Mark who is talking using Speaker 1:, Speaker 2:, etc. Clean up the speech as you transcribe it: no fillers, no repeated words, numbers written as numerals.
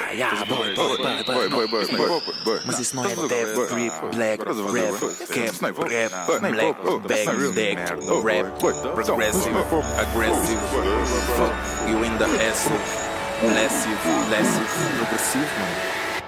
Speaker 1: Mas isso não é death, grip, black, rap, cap, rap, black, bag, deck, rap, progressive, aggressive, fuck, you in the acid, massive, progressive, mano.